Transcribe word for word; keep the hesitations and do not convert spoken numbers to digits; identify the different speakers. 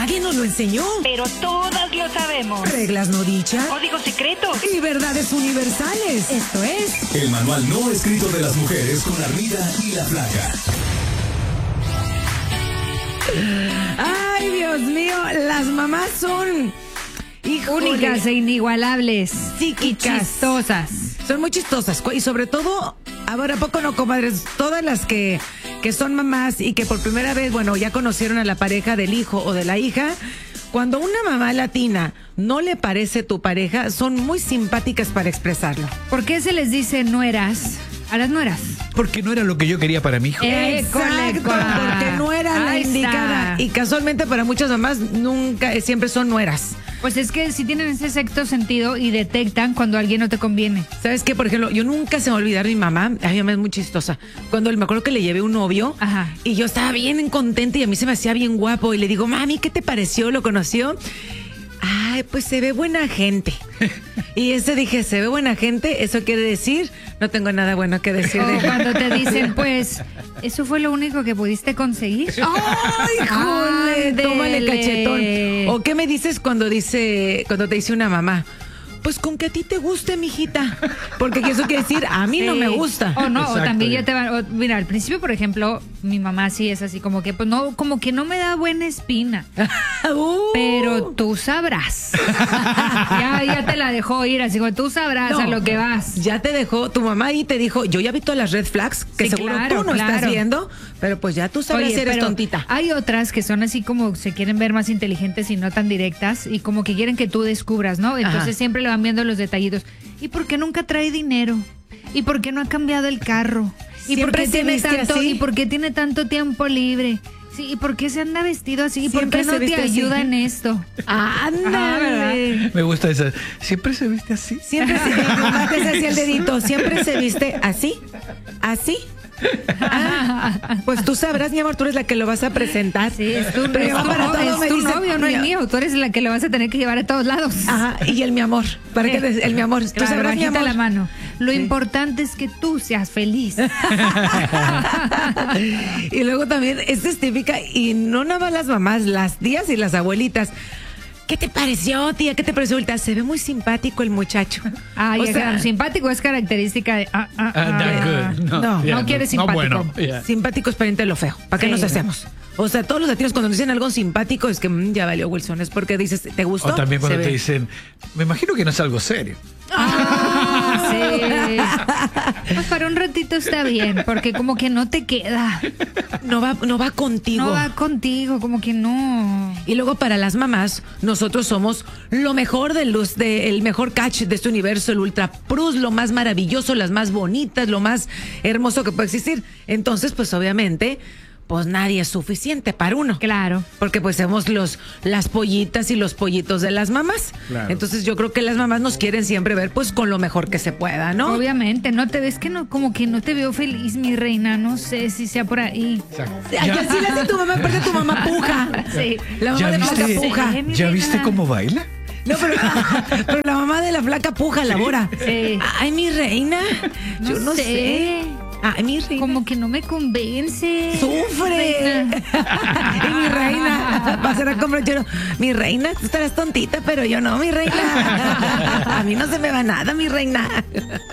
Speaker 1: Nadie nos lo enseñó.
Speaker 2: Pero todas lo sabemos.
Speaker 1: Reglas no dichas.
Speaker 2: Códigos secretos.
Speaker 1: Y verdades universales. Esto es...
Speaker 3: El manual no escrito de las mujeres con Armida y la Flaca.
Speaker 1: Ay, Dios mío, las mamás son... Híjole,
Speaker 4: únicas e inigualables.
Speaker 1: psíquicas.
Speaker 4: Y chistosas.
Speaker 1: Son muy chistosas. Y sobre todo, ahora, ¿a poco no, comadres? Todas las que, que son mamás y que por primera vez, bueno, ya conocieron a la pareja del hijo o de la hija. Cuando una mamá latina no le parece tu pareja, son muy simpáticas para expresarlo.
Speaker 4: ¿Por qué se les dice nueras a las nueras?
Speaker 5: Porque no era lo que yo quería para mi hijo.
Speaker 4: Eh,
Speaker 1: Exacto,
Speaker 4: École,
Speaker 1: porque no era la
Speaker 4: ahí
Speaker 1: indicada.
Speaker 4: está.
Speaker 1: Y casualmente para muchas mamás nunca, eh, siempre son nueras.
Speaker 4: Pues es que si tienen ese sexto sentido y detectan cuando alguien no te conviene.
Speaker 1: ¿Sabes qué? Por ejemplo, yo nunca se me va a olvidar mi mamá. A mi mamá es muy chistosa. Cuando me acuerdo que le llevé un novio.
Speaker 4: Ajá.
Speaker 1: Y yo estaba bien contenta y a mí se me hacía bien guapo. Y le digo, mami, ¿qué te pareció? ¿Lo conoció? Ay, pues se ve buena gente. Y ese dije, ¿se ve buena gente? Eso quiere decir, no tengo nada bueno que decir de
Speaker 4: O cuando te dicen, pues, ¿eso fue lo único que pudiste conseguir?
Speaker 1: ¡Ay, jole!
Speaker 4: Ándele.
Speaker 1: Tómale cachetón. ¿O qué me dices cuando dice, cuando te dice una mamá? Pues con que a ti te guste, mijita. Porque eso quiere decir, a mí no
Speaker 4: Sí.
Speaker 1: me gusta.
Speaker 4: O no,
Speaker 5: Exacto.
Speaker 4: o también ya te van. o, mira, al principio, por ejemplo, mi mamá sí es así como que, pues no, como que no me da buena espina.
Speaker 1: Uh.
Speaker 4: Pero tú sabrás. ya, ya te la dejó ir, así como tú sabrás
Speaker 1: No,
Speaker 4: a lo que vas.
Speaker 1: Ya te dejó, tu mamá ahí te dijo, yo ya vi todas las red flags que
Speaker 4: Sí,
Speaker 1: seguro
Speaker 4: claro,
Speaker 1: tú no
Speaker 4: claro.
Speaker 1: estás viendo, pero pues ya tú sabrás
Speaker 4: Oye,
Speaker 1: si eres
Speaker 4: pero
Speaker 1: tontita.
Speaker 4: hay otras que son así como se quieren ver más inteligentes y no tan directas y como que quieren que tú descubras, ¿no? Entonces
Speaker 1: Ajá.
Speaker 4: siempre le van viendo los detallitos. ¿Y por qué nunca trae dinero? ¿Y por qué no ha cambiado el carro? ¿Y por
Speaker 1: Siempre
Speaker 4: qué
Speaker 1: se
Speaker 4: tiene
Speaker 1: viste
Speaker 4: tanto
Speaker 1: así.
Speaker 4: y por qué tiene tanto tiempo libre? Sí, ¿y por qué se anda vestido así? ¿Y por
Speaker 1: Siempre
Speaker 4: qué
Speaker 1: se
Speaker 4: no te
Speaker 1: viste así.
Speaker 4: ayuda en esto?
Speaker 1: Ándale.
Speaker 5: Me gusta esa. ¿Siempre se viste así?
Speaker 1: Siempre se, mi mamá te hacía el dedito, siempre se viste así, así. Ah, pues tú sabrás, mi amor, tú eres la que lo vas a presentar.
Speaker 4: Sí, es tu,
Speaker 1: Pero
Speaker 4: es
Speaker 1: va
Speaker 4: tu
Speaker 1: para
Speaker 4: no-
Speaker 1: todo,
Speaker 4: es
Speaker 1: me
Speaker 4: tu
Speaker 1: dice,
Speaker 4: novio, no
Speaker 1: mi-
Speaker 4: es mío. Tú eres la que lo vas a tener que llevar a todos lados.
Speaker 1: Ajá, y el mi amor, para
Speaker 4: Sí.
Speaker 1: que te- el mi amor, tú
Speaker 4: Claro,
Speaker 1: sabrás, mi
Speaker 4: bajita
Speaker 1: amor.
Speaker 4: la mano. Lo
Speaker 1: Sí.
Speaker 4: importante es que tú seas feliz.
Speaker 1: Y luego también, esta es típica, y no nada más las mamás, las tías y las abuelitas. ¿Qué te pareció, tía? ¿Qué te pareció? Ahorita se ve muy simpático el muchacho.
Speaker 4: Ay,
Speaker 1: O
Speaker 4: es
Speaker 1: sea,
Speaker 4: que simpático es característica de. Ah, ah,
Speaker 5: Ah,
Speaker 4: ah.
Speaker 5: that good.
Speaker 1: no,
Speaker 5: yeah,
Speaker 4: no quiere simpático.
Speaker 5: bueno, yeah.
Speaker 1: simpático es pariente de lo feo. ¿Para qué
Speaker 4: Sí.
Speaker 1: nos hacemos? O sea, todos los latinos cuando nos dicen algo simpático es que mm, ya valió Wilson. Es porque dices, ¿te gustó?
Speaker 5: O también cuando
Speaker 1: Se
Speaker 5: te
Speaker 1: ve.
Speaker 5: dicen, me imagino que no es algo serio.
Speaker 4: Ah, sí. Pues para un ratito está bien, porque como que no te queda.
Speaker 1: No va, no va contigo.
Speaker 4: No va contigo, como que no.
Speaker 1: Y luego para las mamás, nosotros somos lo mejor de luz, de, el mejor catch de este universo, el Ultra Plus, lo más maravilloso, las más bonitas, lo más hermoso que puede existir. Entonces, pues obviamente, pues nadie es suficiente para uno.
Speaker 4: Claro.
Speaker 1: Porque pues somos los, las pollitas y los pollitos de las mamás.
Speaker 5: Claro.
Speaker 1: Entonces yo creo que las mamás nos quieren siempre ver pues con lo mejor que se pueda, ¿no?
Speaker 4: Obviamente, no te ves que no, como que no te veo feliz, mi reina. No sé si sea por ahí.
Speaker 5: Exacto.
Speaker 1: Ay, así le hace tu mamá, aparte tu mamá puja.
Speaker 4: Sí.
Speaker 1: La mamá
Speaker 5: ¿Ya
Speaker 1: de
Speaker 5: viste,
Speaker 1: flaca puja.
Speaker 4: Sí, mi
Speaker 5: ¿Ya
Speaker 4: reina.
Speaker 5: viste cómo baila?
Speaker 1: No, pero, pero la mamá de la flaca puja, labora.
Speaker 4: Sí.
Speaker 1: Ay, mi reina.
Speaker 4: No
Speaker 1: Yo no sé.
Speaker 4: sé.
Speaker 1: Ay, mi reina.
Speaker 4: Como que no me convence.
Speaker 1: Sufre.
Speaker 4: Reina.
Speaker 1: Y mi reina. Va a ser a comprar chero. Mi reina, tú estarás tontita, pero yo no, mi reina. A mí no se me va nada, mi reina.